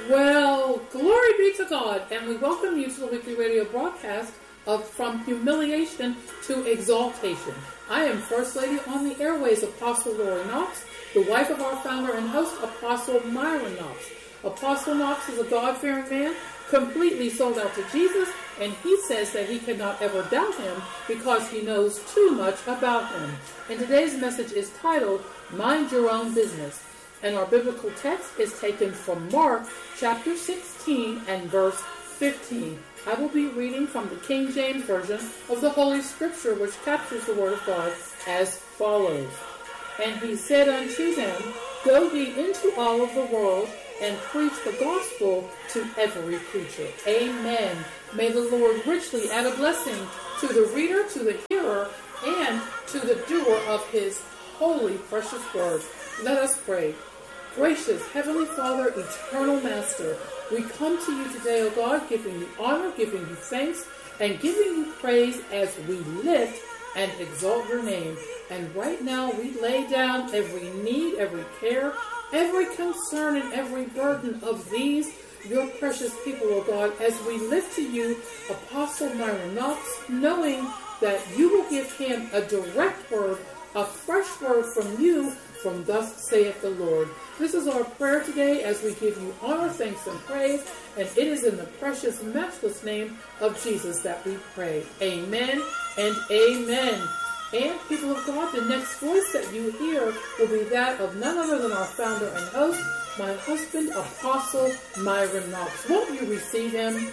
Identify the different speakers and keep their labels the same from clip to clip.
Speaker 1: Well, glory be to God, and we welcome you to the weekly radio broadcast of From Humiliation to Exaltation. I am First Lady on the airways, Apostle Lori Knox, the wife of our founder and host, Apostle Myron Knox. Apostle Knox is a God-fearing man, completely sold out to Jesus, and he says that he cannot ever doubt him because he knows too much about him. And today's message is titled, Mind Your Own Business. And our biblical text is taken from Mark chapter 16 and verse 15. I will be reading from the King James Version of the Holy Scripture, which captures the Word of God as follows. And he said unto them, Go ye into all of the world and preach the gospel to every creature. Amen. May the Lord richly add a blessing to the reader, to the hearer, and to the doer of his holy, precious word. Let us pray. Gracious Heavenly Father, Eternal Master, we come to you today, O God, giving you honor, giving you thanks, and giving you praise as we lift and exalt your name. And right now we lay down every need, every care, every concern, and every burden of these, your precious people, O God, as we lift to you Apostle Myron Knox, knowing that you will give him a direct word, a fresh word from you, from thus saith the Lord. This is our prayer today as we give you honor, thanks, and praise, and it is in the precious, matchless name of Jesus that we pray. Amen and amen. And people of God, the next voice that you hear will be that of none other than our founder and host, my husband, Apostle Myron Knox. Won't you receive him?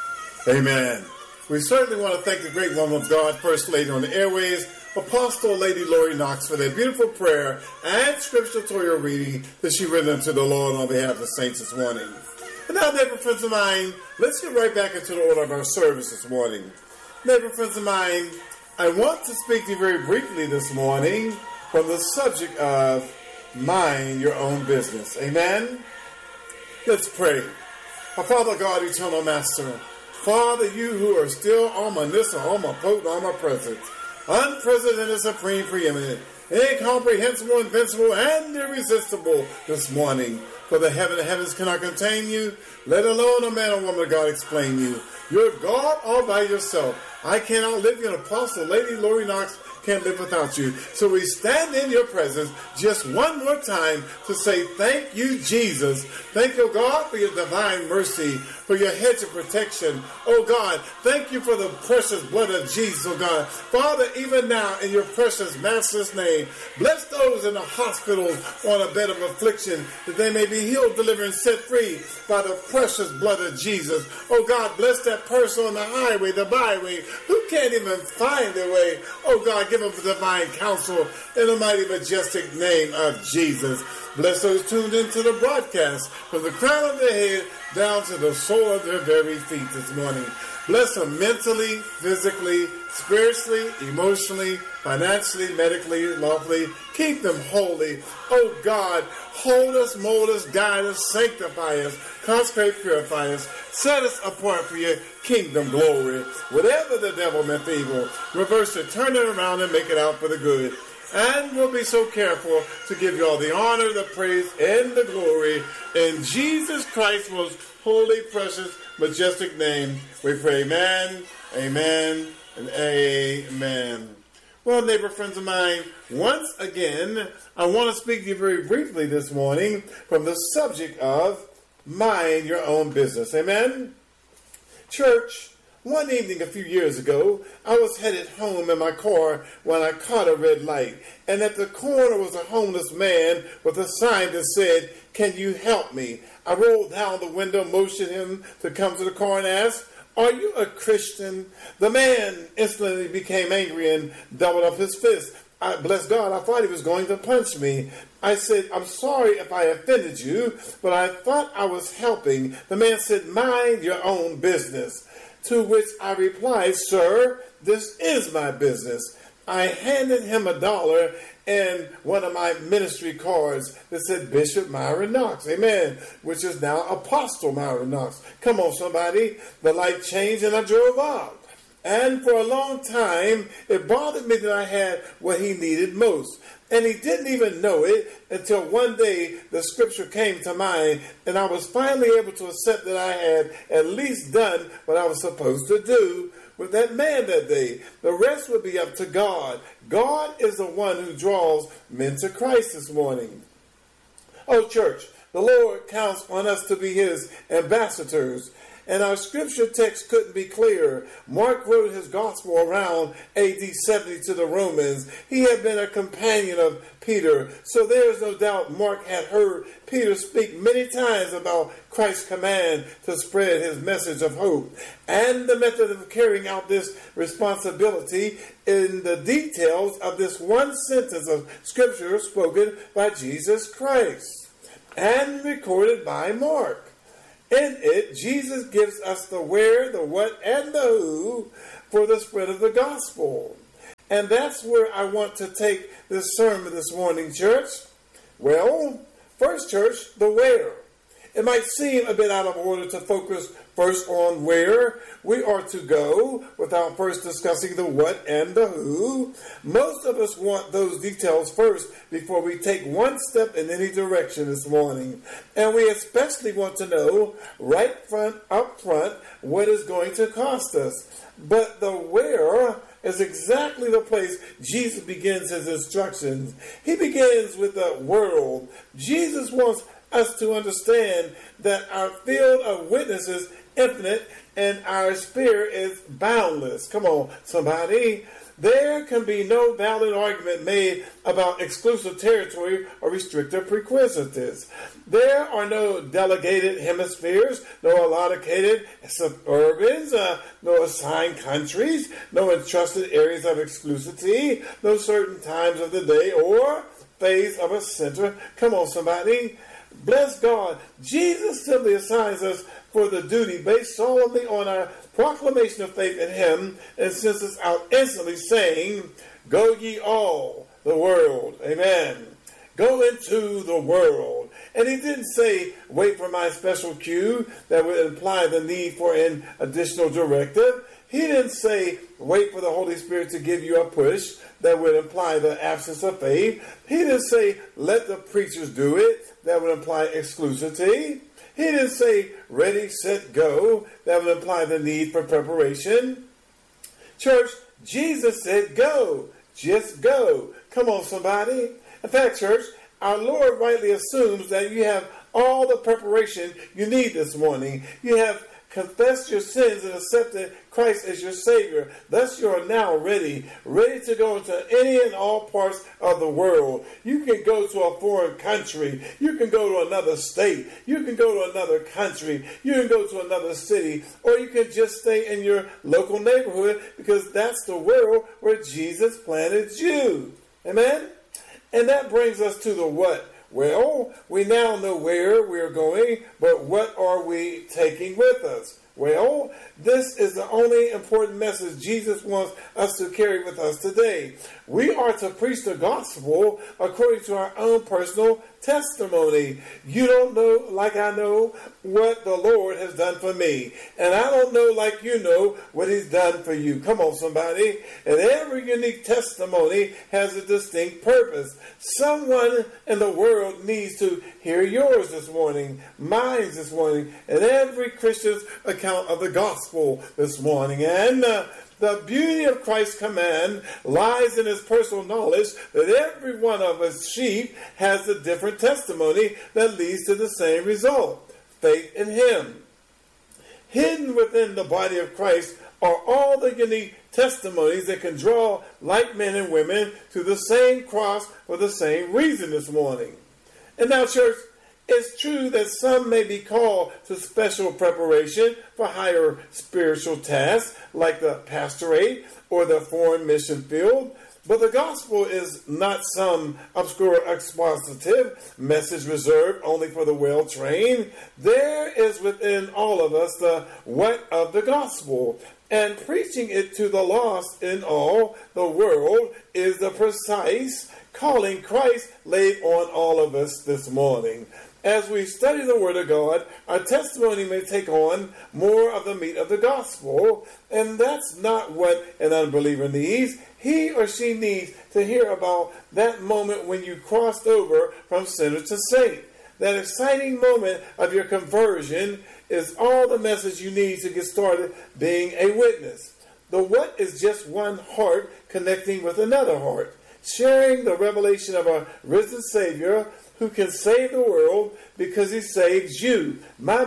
Speaker 2: Amen. We certainly want to thank the great woman of God, First Lady on the airways, Apostle Lady Lori Knox, for their beautiful prayer and scripture Torah reading that she read unto the Lord on behalf of the saints this morning. And now, neighbor friends of mine, let's get right back into the order of our service this morning. Neighbor friends of mine, I want to speak to you very briefly this morning from the subject of mind your own business. Amen? Let's pray. Our Father God, Eternal Master, Father, you who are still omniscient, omnipotent, omnipresent, unprecedented, supreme, preeminent, incomprehensible, invincible, and irresistible this morning. For the heaven and heavens cannot contain you, let alone a man or woman of God explain you. You're God all by yourself. I cannot live you. An Apostle Lady Lori Knox can't live without you. So we stand in your presence just one more time to say thank you, Jesus. Thank you, God, for your divine mercy, for your hedge of protection. Oh, God, thank you for the precious blood of Jesus, oh, God. Father, even now, in your precious Master's name, bless those in the hospitals on a bed of affliction, that they may be healed, delivered, and set free by the precious blood of Jesus. Oh, God, bless that person on the highway, the byway, who can't even find their way. Oh, God, give them divine counsel in the mighty, majestic name of Jesus. Bless those tuned into the broadcast from the crown of their head down to the sole of their very feet this morning. Bless them mentally, physically, spiritually, emotionally, financially, medically, lawfully. Keep them holy. Oh God, hold us, mold us, guide us, sanctify us, consecrate, purify us, set us apart for your kingdom glory. Whatever the devil meant for evil, reverse it, turn it around, and make it out for the good. And we'll be so careful to give you all the honor, the praise, and the glory. In Jesus Christ's most holy, precious, majestic name, we pray amen, amen, and amen. Well, neighbor friends of mine, once again, I want to speak to you very briefly this morning from the subject of mind your own business. Amen? Church, one evening a few years ago, I was headed home in my car when I caught a red light. And at the corner was a homeless man with a sign that said, "Can you help me?" I rolled down the window, motioned him to come to the car and asked, "Are you a Christian?" The man instantly became angry and doubled up his fist. Bless God, I thought he was going to punch me. I said, "I'm sorry if I offended you, but I thought I was helping." The man said, "Mind your own business." To which I replied, "Sir, this is my business." I handed him $1 and one of my ministry cards that said Bishop Myron Knox, amen, which is now Apostle Myron Knox. Come on, somebody. The light changed and I drove out. And for a long time, it bothered me that I had what he needed most. And he didn't even know it until one day the scripture came to mind, and I was finally able to accept that I had at least done what I was supposed to do with that man that day. The rest would be up to God. God is the one who draws men to Christ this morning. Oh, church, the Lord counts on us to be his ambassadors. And our scripture text couldn't be clearer. Mark wrote his gospel around AD 70 to the Romans. He had been a companion of Peter. So there's no doubt Mark had heard Peter speak many times about Christ's command to spread his message of hope and the method of carrying out this responsibility in the details of this one sentence of scripture spoken by Jesus Christ and recorded by Mark. In it, Jesus gives us the where, the what, and the who for the spread of the gospel. And that's where I want to take this sermon this morning, church. Well, first, church, the where. It might seem a bit out of order to focus first on where we are to go without first discussing the what and the who. Most of us want those details first before we take one step in any direction this morning. And we especially want to know up front what is going to cost us. But the where is exactly the place Jesus begins his instructions. He begins with the world. Jesus wants us to understand that our field of witness is infinite and our spirit is boundless. Come on, somebody. There can be no valid argument made about exclusive territory or restrictive prerequisites. There are no delegated hemispheres, no allocated suburbans, no assigned countries, no entrusted areas of exclusivity, no certain times of the day or phase of a center. Come on, somebody. Bless God. Jesus simply assigns us for the duty based solely on our proclamation of faith in him and sends us out instantly saying, go ye all the world. Amen. Go into the world. And he didn't say, wait for my special cue that would imply the need for an additional directive. He didn't say, wait for the Holy Spirit to give you a push that would imply the absence of faith. He didn't say, let the preachers do it. That would imply exclusivity. He didn't say, ready, set, go. That would imply the need for preparation. Church, Jesus said, go. Just go. Come on, somebody. In fact, church, our Lord rightly assumes that you have all the preparation you need this morning. You have confessed your sins and accepted Christ as your Savior. Thus you are now ready to go into any and all parts of the world. You can go to a foreign country. You can go to another state. You can go to another country. You can go to another city. Or you can just stay in your local neighborhood because that's the world where Jesus planted you. Amen? And that brings us to the what. Well, we now know where we're going, but what are we taking with us? Well, this is the only important message Jesus wants us to carry with us today. We are to preach the gospel according to our own personal testimony. You don't know like I know what the Lord has done for me. And I don't know like you know what he's done for you. Come on, somebody. And every unique testimony has a distinct purpose. Someone in the world needs to hear yours this morning, mine this morning, and every Christian's account of the gospel this morning. And the beauty of Christ's command lies in his personal knowledge that every one of us sheep has a different testimony that leads to the same result, faith in him. Hidden within the body of Christ are all the unique testimonies that can draw like men and women to the same cross for the same reason this morning. And now, church, it's true that some may be called to special preparation for higher spiritual tasks like the pastorate or the foreign mission field, but the gospel is not some obscure expositive message reserved only for the well-trained. There is within all of us the what of the gospel, and preaching it to the lost in all the world is the precise calling Christ laid on all of us this morning. As we study the Word of God, our testimony may take on more of the meat of the gospel, and that's not what an unbeliever needs. He or she needs to hear about that moment when you crossed over from sinner to saint. That exciting moment of your conversion is all the message you need to get started being a witness. The what is just one heart connecting with another heart, sharing the revelation of our risen Savior who can save the world because he saves you. My.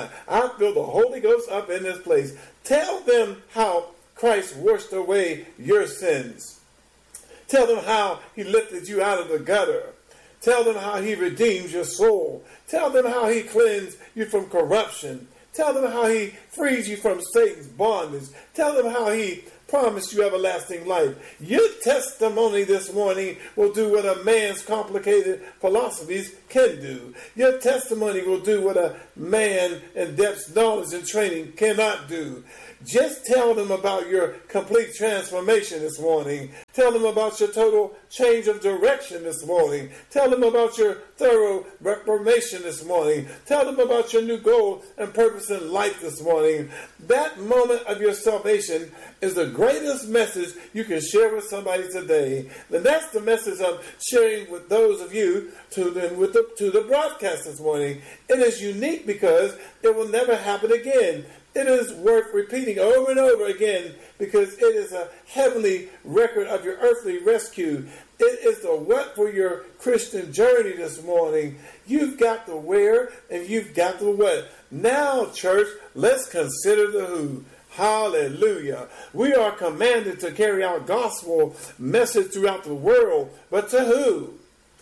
Speaker 2: I feel the Holy Ghost up in this place. Tell them how Christ washed away your sins. Tell them how he lifted you out of the gutter. Tell them how he redeems your soul. Tell them how he cleansed you from corruption. Tell them how he frees you from Satan's bondage. Tell them how he promised you everlasting life. Your testimony this morning will do what a man's complicated philosophies can do. Your testimony will do what a man in depth knowledge and training cannot do. Just tell them about your complete transformation this morning. Tell them about your total change of direction this morning. Tell them about your thorough reformation this morning. Tell them about your new goal and purpose in life this morning. That moment of your salvation is the greatest message you can share with somebody today. And that's the message I'm sharing with those of you to the broadcast this morning. It is unique because it will never happen again. It is worth repeating over and over again because it is a heavenly record of your earthly rescue. It is the what for your Christian journey this morning. You've got the where and you've got the what. Now, church, let's consider the who. Hallelujah. We are commanded to carry our gospel message throughout the world, but to who?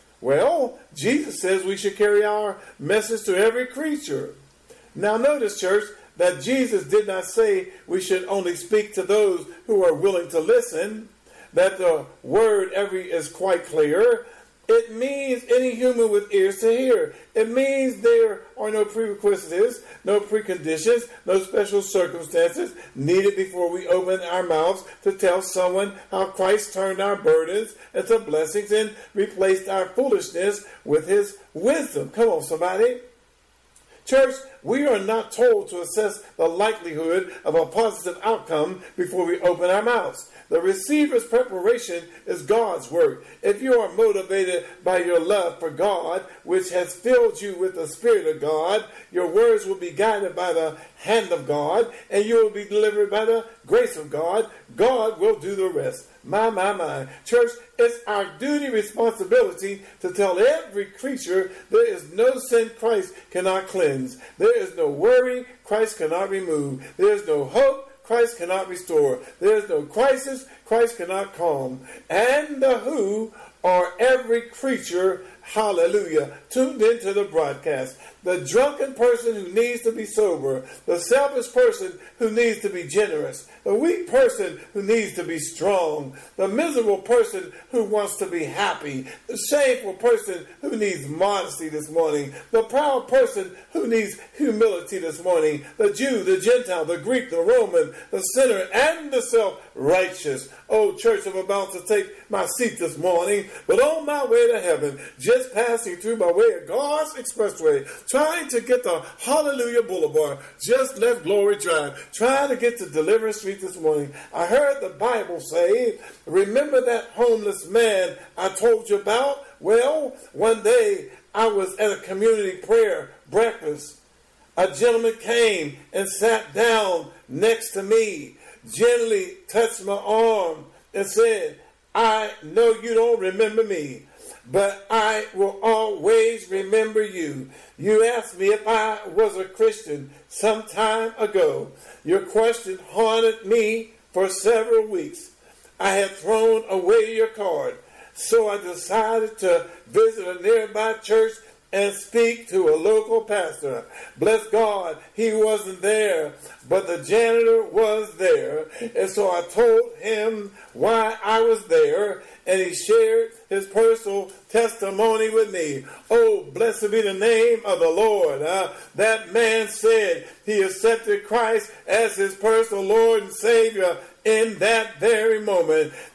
Speaker 2: Well, Jesus says we should carry our message to every creature. Now notice, church, that Jesus did not say we should only speak to those who are willing to listen, that the word every is quite clear. It means any human with ears to hear. It means there are no prerequisites, no preconditions, no special circumstances needed before we open our mouths to tell someone how Christ turned our burdens into blessings and replaced our foolishness with his wisdom. Come on, somebody. Church, we are not told to assess the likelihood of a positive outcome before we open our mouths. The receiver's preparation is God's work. If you are motivated by your love for God, which has filled you with the Spirit of God, your words will be guided by the hand of God, and you will be delivered by the grace of God. God will do the rest. My. Church, it's our duty, responsibility to tell every creature there is no sin Christ cannot cleanse. There is no worry Christ cannot remove. There is no hope Christ cannot restore. There is no crisis Christ cannot calm. And the who are every creature, hallelujah, tuned into the broadcast. The drunken person who needs to be sober. The selfish person who needs to be generous. The weak person who needs to be strong. The miserable person who wants to be happy. The shameful person who needs modesty this morning. The proud person who needs humility this morning. The Jew, the Gentile, the Greek, the Roman, the sinner, and the self-righteous. Oh, church, I'm about to take my seat this morning, but on my way to heaven, just passing through by way of God's expressway, trying to get to Hallelujah Boulevard, just left Glory Drive, trying to get to Deliverance Street this morning. I heard the Bible say, remember that homeless man I told you about? Well, one day I was at a community prayer breakfast. A gentleman came and sat down next to me, gently touched my arm and said, I know you don't remember me, but I will always remember you. You asked me if I was a Christian some time ago. Your question haunted me for several weeks. I had thrown away your card, so I decided to visit a nearby church and speak to a local pastor. Bless God, he wasn't there, but the janitor was there. And so I told him why I was there, and he shared his personal testimony with me. Oh, blessed be the name of the Lord. That man said he accepted Christ as his personal Lord and Savior in that very moment.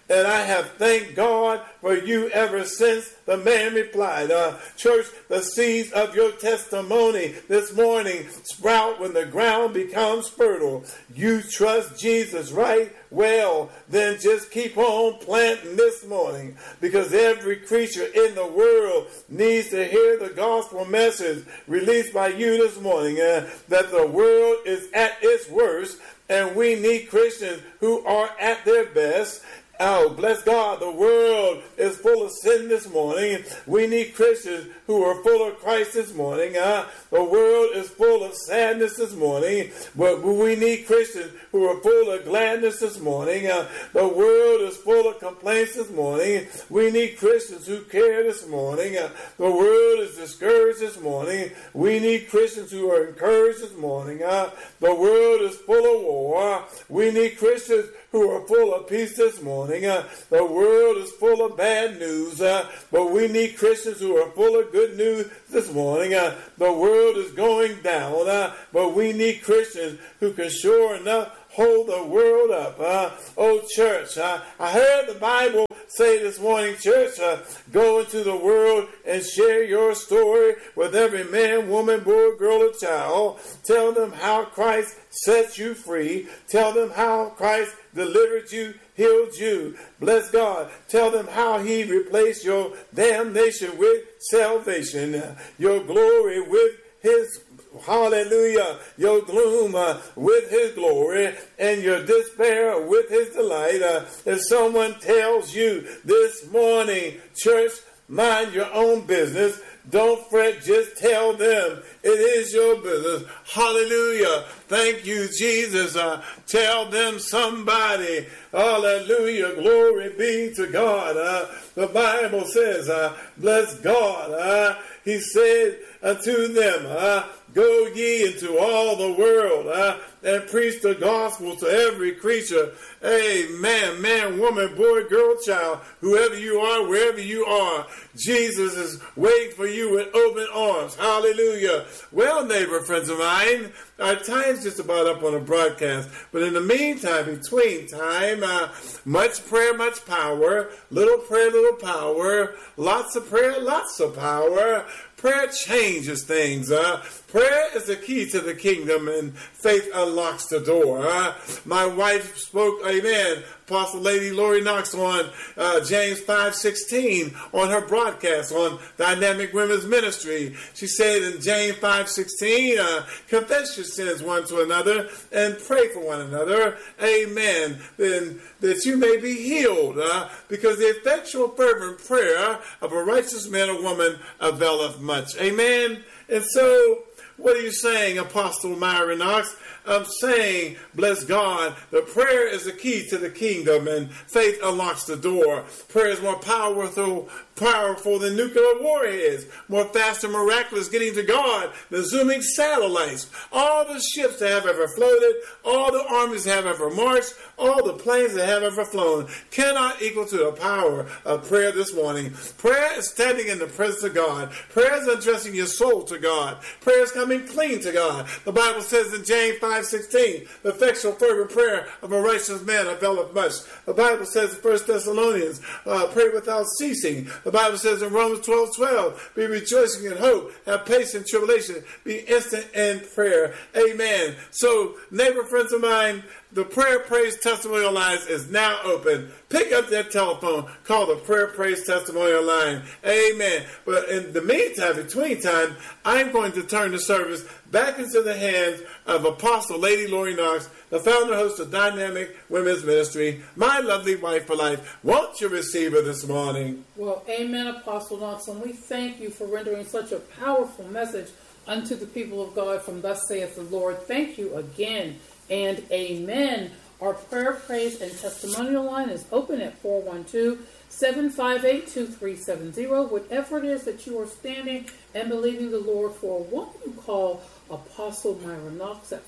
Speaker 2: and I have thanked God for you ever since. The man replied, church, the seeds of your testimony this morning sprout when the ground becomes fertile. You trust Jesus, right? Well, then just keep on planting this morning, because every creature in the world needs to hear the gospel message released by you this morning, that the world is at its worst, and we need Christians who are at their best. Oh, bless God, the world is full of sin this morning. We need Christians who are full of Christ this morning. The world is full of sadness this morning, but we need Christians who are full of gladness this morning. The world is full of complaints this morning. We need Christians who care this morning. The world is discouraged this morning. We need Christians who are encouraged this morning. The world is full of war. We need Christians who are full of peace this morning. The world is full of bad news, but we need Christians who are full of good news this morning. The world is going down, but we need Christians who can sure enough hold the world up. Oh, church, I heard the Bible say this morning, church, go into the world and share your story with every man, woman, boy, girl, or child. Tell them how Christ set you free. Tell them how Christ delivered you, healed you. Bless God. Tell them how he replaced your damnation with salvation, your glory with his hallelujah, your gloom with his glory, and your despair with his delight. If someone tells you this morning, church, mind your own business, don't fret, just tell them it is your business. Hallelujah. Thank you, Jesus. Tell them somebody. Hallelujah. Glory be to God. The Bible says, bless God. He said unto them, go ye into all the world and preach the gospel to every creature. Amen. Man, woman, boy, girl, child, whoever you are, wherever you are, Jesus is waiting for you with open arms. Hallelujah. Well, neighbor, friends of mine, our time's just about up on a broadcast. But in the meantime, between time, much prayer, much power. Little prayer, little power. Lots of prayer, lots of power. Prayer changes things. Prayer is the key to the kingdom, and faith unlocks the door. My wife spoke, amen, Apostle Lady Lori Knox on James 5:16 on her broadcast on Dynamic Women's Ministry. She said in James 5:16, confess your sins one to another and pray for one another. Amen. Then that you may be healed, because the effectual fervent prayer of a righteous man or woman availeth much. Amen. And so, what are you saying, Apostle Myra Knox? I'm saying, bless God, the prayer is the key to the kingdom, and faith unlocks the door. Prayer is more powerful than nuclear warheads, more fast and miraculous getting to God than zooming satellites. All the ships that have ever floated, all the armies that have ever marched, all the planes that have ever flown cannot equal to the power of prayer this morning. Prayer is standing in the presence of God. Prayer is addressing your soul to God. Prayer is coming clean to God. The Bible says in James 5:16, the effectual fervent prayer of a righteous man availeth much. The Bible says in 1 Thessalonians, pray without ceasing. The Bible says in Romans 12:12, be rejoicing in hope, have patience in tribulation, be instant in prayer. Amen. So, neighbor, friends of mine, the Prayer Praise Testimonial Lines is now open. Pick up that telephone. Call the Prayer Praise Testimonial Line. Amen. But in the meantime, between time, I'm going to turn the service back into the hands of Apostle Lady Lori Knox, the founder host of Dynamic Women's Ministry, my lovely wife for life. Won't you receive her this morning?
Speaker 1: Well, amen, Apostle Knox. And we thank you for rendering such a powerful message unto the people of God from Thus Saith the Lord. Thank you again. And amen. Our prayer, praise, and testimonial line is open at 412-758-2370. Whatever it is that you are standing and believing the Lord for, won't you call Apostle Myra Knox at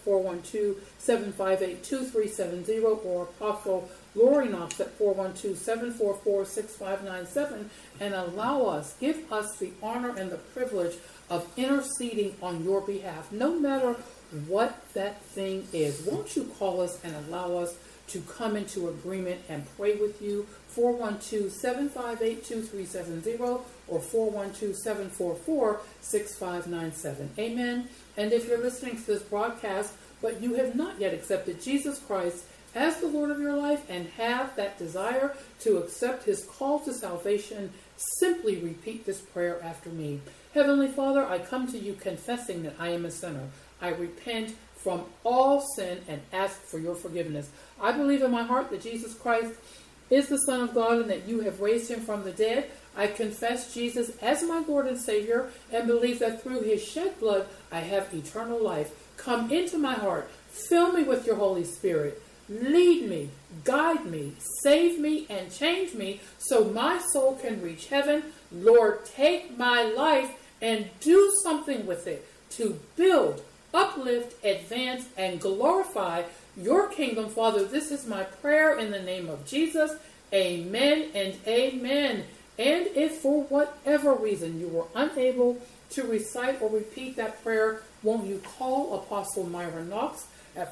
Speaker 1: 412-758-2370 or Apostle Lori Knox at 412-744-6597 and give us the honor and the privilege of interceding on your behalf, no matter what that thing is. Won't you call us and allow us to come into agreement and pray with you 412-758-2370 or 412-744-6597. Amen. And if you're listening to this broadcast, but you have not yet accepted Jesus Christ as the Lord of your life and have that desire to accept his call to salvation, simply repeat this prayer after me. Heavenly Father, I come to you confessing that I am a sinner. I repent from all sin and ask for your forgiveness. I believe in my heart that Jesus Christ is the Son of God and that you have raised him from the dead. I confess Jesus as my Lord and Savior and believe that through his shed blood I have eternal life. Come into my heart. Fill me with your Holy Spirit. Lead me, guide me, save me, and change me so my soul can reach heaven. Lord, take my life and do something with it to build, uplift, advance, and glorify your kingdom. Father, this is my prayer in the name of Jesus. Amen and amen. And if for whatever reason you were unable to recite or repeat that prayer, won't you call Apostle Myra Knox at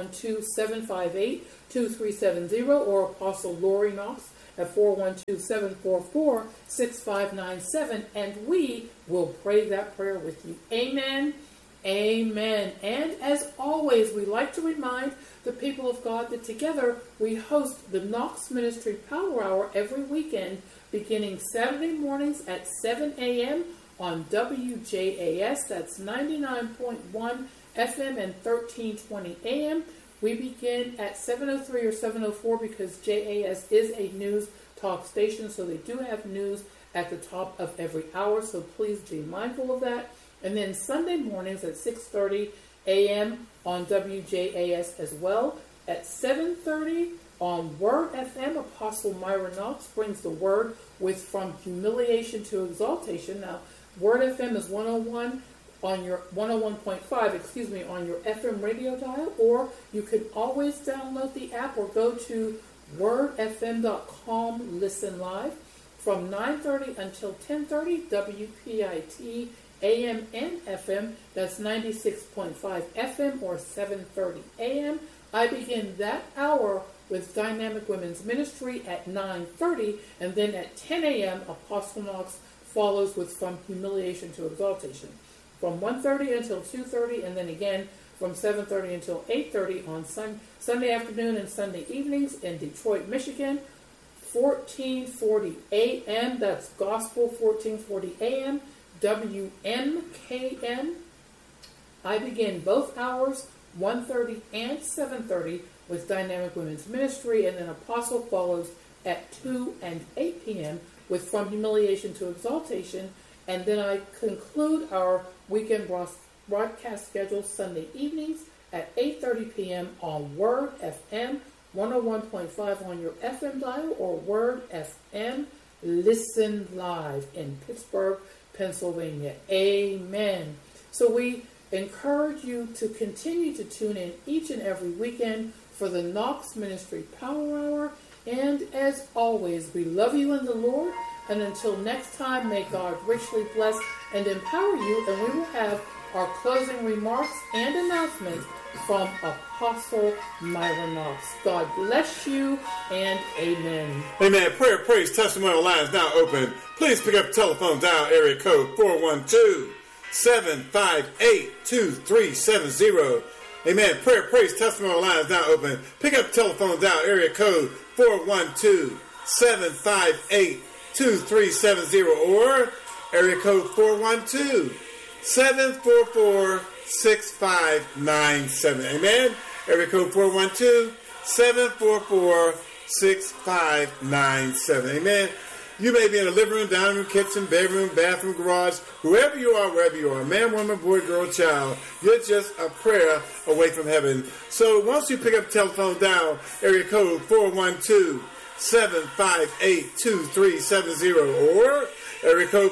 Speaker 1: 412-758-2370 or Apostle Lori Knox at 412-744-6597, and we will pray that prayer with you. Amen. Amen. And as always, we like to remind the people of God that together we host the Knox Ministry Power Hour every weekend, beginning Saturday mornings at 7 a.m. on WJAS. That's 99.1 FM and 1320 AM. We begin at 7:03 or 7:04 because JAS is a news talk station, so they do have news at the top of every hour, so please be mindful of that. And then Sunday mornings at 6:30 a.m. on WJAS as well. At 7:30 on Word FM, Apostle Myra Knox brings the word with From Humiliation to Exaltation. Now, Word FM is 101 on your 101.5, on your FM radio dial, or you can always download the app or go to wordfm.com, listen live from 9:30 until 10:30, WPIT AM and FM. That's 96.5 FM or 7:30 AM. I begin that hour with Dynamic Women's Ministry at 9:30, and then at 10 a.m. Apostle Knox follows with From Humiliation to Exaltation. From 1:30 until 2:30, and then again from 7:30 until 8:30 on Sunday afternoon and Sunday evenings in Detroit, Michigan. 1440 a.m. That's Gospel 1440 a.m. WMKM. I begin both hours, 1:30 and 7:30, with Dynamic Women's Ministry, and then Apostle follows at 2 and 8 p.m. with From Humiliation to Exaltation. And then I conclude our weekend broadcast schedule Sunday evenings at 8:30 p.m. on Word FM, 101.5 on your FM dial, or Word FM Listen Live in Pittsburgh, Pennsylvania. Amen. So we encourage you to continue to tune in each and every weekend for the Knox Ministry Power Hour. And as always, we love you in the Lord. And until next time, may God richly bless and empower you. And we will have our closing remarks and announcements from Apostle Myra Knox. God bless you, and amen.
Speaker 2: Amen. Prayer, praise, testimonial lines now open. Please pick up the telephone, dial area code 412-758-2370. Amen. Prayer, praise, testimonial lines now open. Pick up the telephone, dial area code 412-758-2370 or area code 412-744-6597. Amen. Area code 412-744-6597. Amen. You may be in the living room, dining room, kitchen, bedroom, bathroom, garage, wherever you are, man, woman, boy, girl, child, you're just a prayer away from heaven. So once you pick up the telephone, dial area code 412-758-2370 or area code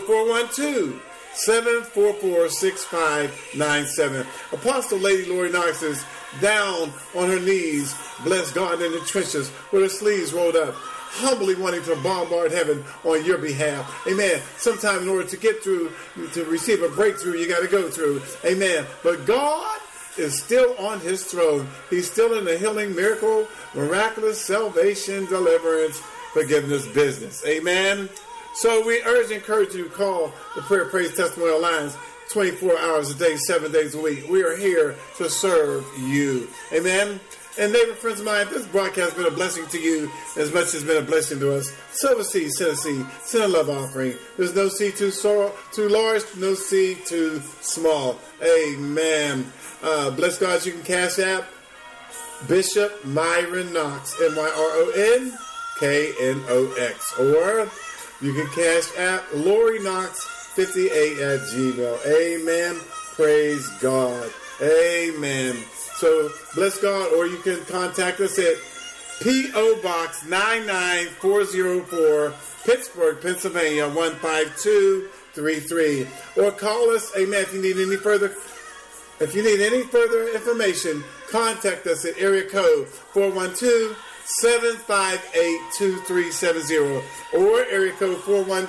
Speaker 2: 412-744-6597. Apostle Lady Lori Knox is down on her knees, bless God in the trenches with her sleeves rolled up, humbly wanting to bombard heaven on your behalf. Amen. Sometime in order to get through, to receive a breakthrough, you got to go through. Amen. But God is still on his throne. He's still in the healing, miracle, miraculous salvation, deliverance. forgiveness business. Amen. So we urge and encourage you to call the Prayer, Praise, Testimonial lines 24 hours a day, 7 days a week. We are here to serve you. Amen. And neighbor friends of mine, this broadcast has been a blessing to you as much as it's been a blessing to us. Sow a seed, send a seed, send a love offering. There's no seed too large, no seed too small. Amen. Bless God, you can cash out Bishop Myron Knox, MYRONKNOX. Or you can cash out Lori Knox 58 at Gmail. Amen. Praise God. Amen. So, bless God, or you can contact us at P.O. Box 99404, Pittsburgh, Pennsylvania, 15233. Or call us, amen, if you need any further information, contact us at area code 412-758-2370 or area code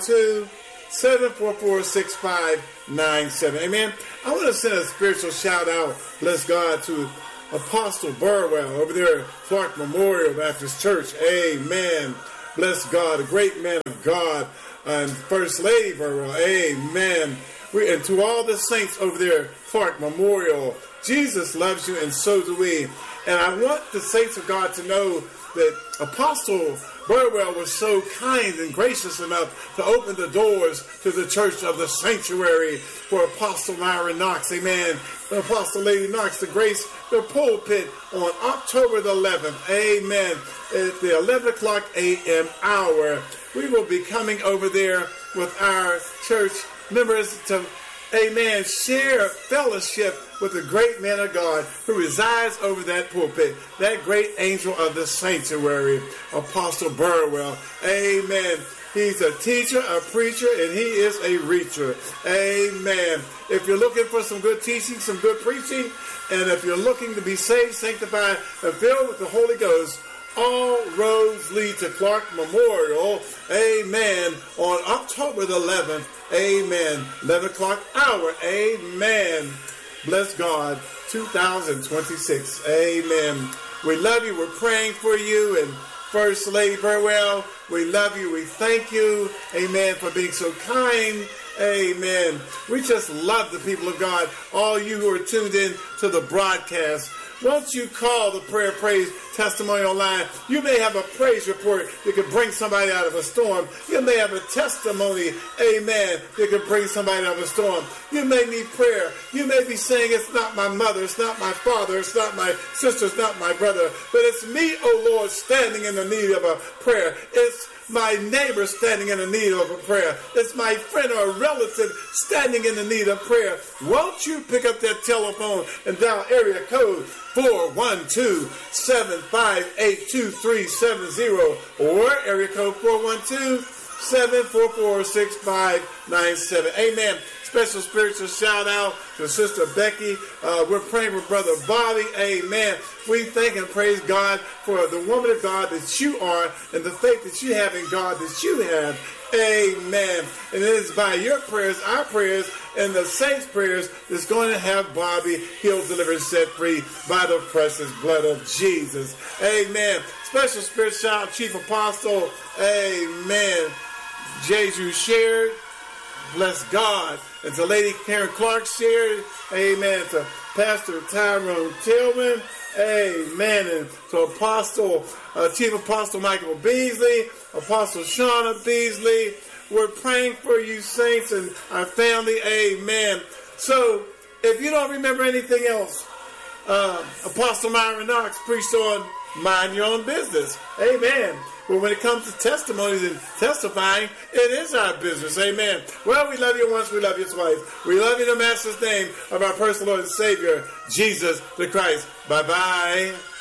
Speaker 2: 412-744-6597. Amen. I want to send a spiritual shout out, bless God, to Apostle Burwell over there at Clark Memorial Baptist Church. Amen. Bless God, a great man of God, and First Lady Burwell. Amen. And to all the saints over there at Clark Memorial, Jesus loves you and so do we. And I want the saints of God to know that Apostle Burwell was so kind and gracious enough to open the doors to the church of the sanctuary for Apostle Myron Knox. Amen. Apostle Lady Knox to grace the pulpit on October the 11th. Amen. At the 11 o'clock a.m. hour. We will be coming over there with our church members to, amen, share fellowship with the great man of God who resides over that pulpit, that great angel of the sanctuary, Apostle Burwell. Amen. He's a teacher, a preacher, and he is a reacher. Amen. If you're looking for some good teaching, some good preaching, and if you're looking to be saved, sanctified, and filled with the Holy Ghost, all roads lead to Clark Memorial. Amen. On October the 11th. Amen. 11 o'clock hour. Amen. Bless God. 2026. Amen. We love you. We're praying for you. And First Lady Burwell, we love you. We thank you. Amen. For being so kind. Amen. We just love the people of God. All you who are tuned in to the broadcast. Once you call the Prayer, Praise, Testimonial line, you may have a praise report that can bring somebody out of a storm. You may have a testimony, amen, that can bring somebody out of a storm. You may need prayer. You may be saying, it's not my mother, it's not my father, it's not my sister, it's not my brother, but it's me, oh Lord, standing in the need of a prayer. It's my neighbor standing in the need of a prayer. It's my friend or a relative standing in the need of prayer. Won't you pick up that telephone and dial area code 412-758-2370 or area code 412-744-6597. Amen. Special spiritual shout out to Sister Becky. We're praying for Brother Bobby. Amen. We thank and praise God for the woman of God that you are and the faith that you have in God that you have. Amen. And it is by your prayers, our prayers, and the saints' prayers that's going to have Bobby healed, delivered, set free by the precious blood of Jesus. Amen. Special spiritual shout out, Chief Apostle. Amen. Jeju shared. Bless God. And to Lady Karen Clark shared. Amen. To Pastor Tyrone Tillman. Amen. And to Apostle, Chief Apostle Michael Beasley, Apostle Shauna Beasley. We're praying for you saints and our family. Amen. So, if you don't remember anything else, Apostle Myron Knox preached on mind your own business. Amen. But when it comes to testimonies and testifying, it is our business. Amen. Well, we love you once, we love you twice. We love you in the Master's name of our personal Lord and Savior, Jesus the Christ. Bye-bye.